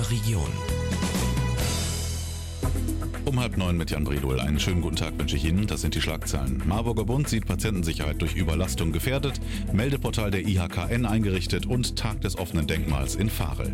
der Region. Um 8:30 mit Jan Bredol. Einen schönen guten Tag wünsche ich Ihnen. Das sind die Schlagzeilen. Marburger Bund sieht Patientensicherheit durch Überlastung gefährdet, Meldeportal der IHKN eingerichtet und Tag des offenen Denkmals in Varel.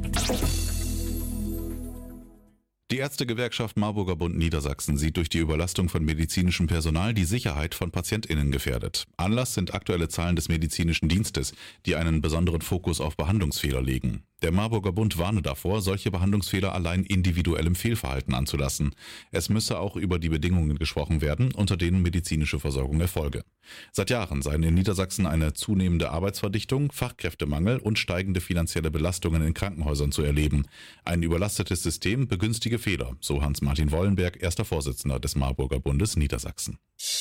Die Ärztegewerkschaft Marburger Bund Niedersachsen sieht durch die Überlastung von medizinischem Personal die Sicherheit von PatientInnen gefährdet. Anlass sind aktuelle Zahlen des medizinischen Dienstes, die einen besonderen Fokus auf Behandlungsfehler legen. Der Marburger Bund warne davor, solche Behandlungsfehler allein individuellem Fehlverhalten anzulassen. Es müsse auch über die Bedingungen gesprochen werden, unter denen medizinische Versorgung erfolge. Seit Jahren seien in Niedersachsen eine zunehmende Arbeitsverdichtung, Fachkräftemangel und steigende finanzielle Belastungen in Krankenhäusern zu erleben. Ein überlastetes System begünstige Fehler, so Hans-Martin Wollenberg, erster Vorsitzender des Marburger Bundes Niedersachsen.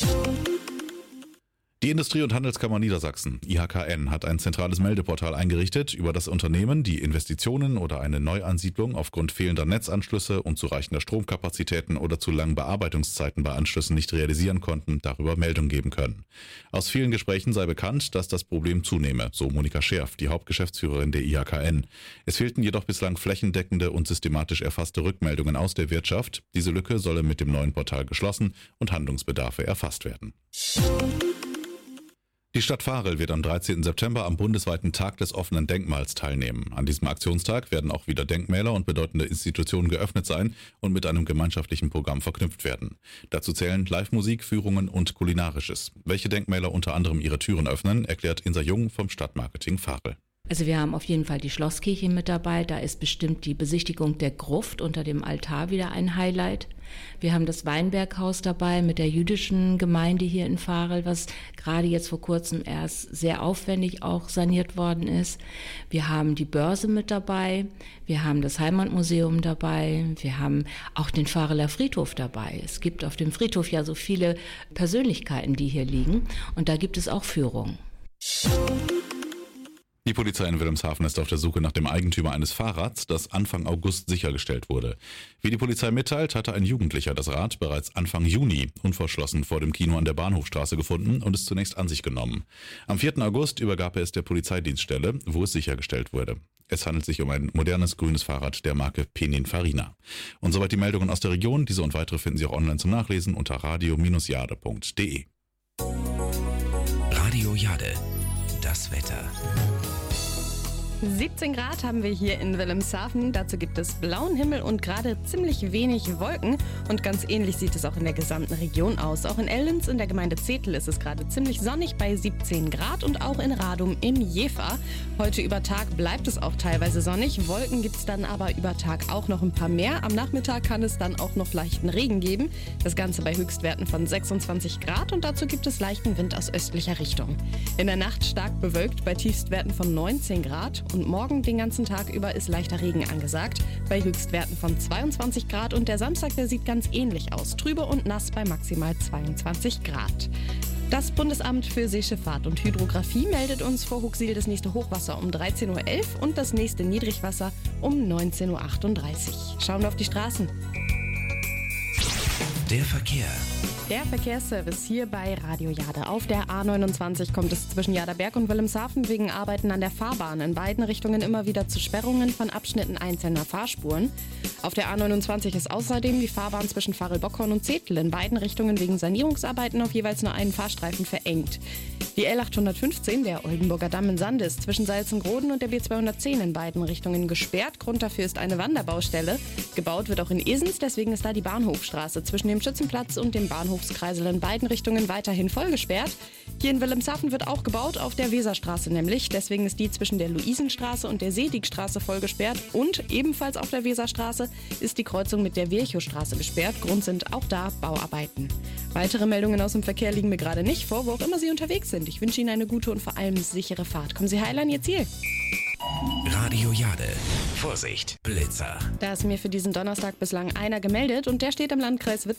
Die Industrie- und Handelskammer Niedersachsen, IHKN, hat ein zentrales Meldeportal eingerichtet, über das Unternehmen, die Investitionen oder eine Neuansiedlung aufgrund fehlender Netzanschlüsse, unzureichender Stromkapazitäten oder zu langen Bearbeitungszeiten bei Anschlüssen nicht realisieren konnten, darüber Meldung geben können. Aus vielen Gesprächen sei bekannt, dass das Problem zunehme, so Monika Scherf, die Hauptgeschäftsführerin der IHKN. Es fehlten jedoch bislang flächendeckende und systematisch erfasste Rückmeldungen aus der Wirtschaft. Diese Lücke solle mit dem neuen Portal geschlossen und Handlungsbedarfe erfasst werden. Die Stadt Varel wird am 13. September am bundesweiten Tag des offenen Denkmals teilnehmen. An diesem Aktionstag werden auch wieder Denkmäler und bedeutende Institutionen geöffnet sein und mit einem gemeinschaftlichen Programm verknüpft werden. Dazu zählen Live-Musik, Führungen und Kulinarisches. Welche Denkmäler unter anderem ihre Türen öffnen, erklärt Insa Jung vom Stadtmarketing Varel. Also wir haben auf jeden Fall die Schlosskirche mit dabei, da ist bestimmt die Besichtigung der Gruft unter dem Altar wieder ein Highlight. Wir haben das Weinberghaus dabei mit der jüdischen Gemeinde hier in Varel, was gerade jetzt vor kurzem erst sehr aufwendig auch saniert worden ist. Wir haben die Börse mit dabei, wir haben das Heimatmuseum dabei, wir haben auch den Vareler Friedhof dabei. Es gibt auf dem Friedhof ja so viele Persönlichkeiten, die hier liegen, und da gibt es auch Führungen. Die Polizei in Wilhelmshaven ist auf der Suche nach dem Eigentümer eines Fahrrads, das Anfang August sichergestellt wurde. Wie die Polizei mitteilt, hatte ein Jugendlicher das Rad bereits Anfang Juni unverschlossen vor dem Kino an der Bahnhofstraße gefunden und es zunächst an sich genommen. Am 4. August übergab er es der Polizeidienststelle, wo es sichergestellt wurde. Es handelt sich um ein modernes grünes Fahrrad der Marke Pininfarina. Und soweit die Meldungen aus der Region. Diese und weitere finden Sie auch online zum Nachlesen unter radio-jade.de. Radio Jade, das Wetter. 17 Grad haben wir hier in Wilhelmshaven. Dazu gibt es blauen Himmel und gerade ziemlich wenig Wolken. Und ganz ähnlich sieht es auch in der gesamten Region aus. Auch in Ellenz in der Gemeinde Zetel ist es gerade ziemlich sonnig bei 17 Grad und auch in Radum im Jever. Heute über Tag bleibt es auch teilweise sonnig. Wolken gibt es dann aber über Tag auch noch ein paar mehr. Am Nachmittag kann es dann auch noch leichten Regen geben. Das Ganze bei Höchstwerten von 26 Grad und dazu gibt es leichten Wind aus östlicher Richtung. In der Nacht stark bewölkt bei Tiefstwerten von 19 Grad. Und morgen den ganzen Tag über ist leichter Regen angesagt, bei Höchstwerten von 22 Grad. Und der Samstag, der sieht ganz ähnlich aus. Trübe und nass bei maximal 22 Grad. Das Bundesamt für Seeschifffahrt und Hydrographie meldet uns vor Huxil das nächste Hochwasser um 13.11 Uhr und das nächste Niedrigwasser um 19.38 Uhr. Schauen wir auf die Straßen. Der Verkehr. Der Verkehrsservice hier bei Radio Jade. Auf der A29 kommt es zwischen Jaderberg und Wilhelmshaven wegen Arbeiten an der Fahrbahn in beiden Richtungen immer wieder zu Sperrungen von Abschnitten einzelner Fahrspuren. Auf der A29 ist außerdem die Fahrbahn zwischen Varel-Bockhorn und Zetel in beiden Richtungen wegen Sanierungsarbeiten auf jeweils nur einen Fahrstreifen verengt. Die L815, der Oldenburger Damm in Sande, ist zwischen Salzengroden und der B210 in beiden Richtungen gesperrt. Grund dafür ist eine Wanderbaustelle. Gebaut wird auch in Esens, deswegen ist da die Bahnhofstraße zwischen dem Schützenplatz und dem Bahnhofskreisel in beiden Richtungen weiterhin voll gesperrt. Hier in Wilhelmshaven wird auch gebaut, auf der Weserstraße nämlich. Deswegen ist die zwischen der Luisenstraße und der Seedigstraße voll gesperrt. Und ebenfalls auf der Weserstraße ist die Kreuzung mit der Virchowstraße gesperrt. Grund sind auch da Bauarbeiten. Weitere Meldungen aus dem Verkehr liegen mir gerade nicht vor, wo auch immer Sie unterwegs sind. Ich wünsche Ihnen eine gute und vor allem sichere Fahrt. Kommen Sie heil an Ihr Ziel. Radio Jade. Vorsicht, Blitzer. Da ist mir für diesen Donnerstag bislang einer gemeldet und der steht im Landkreis Witten.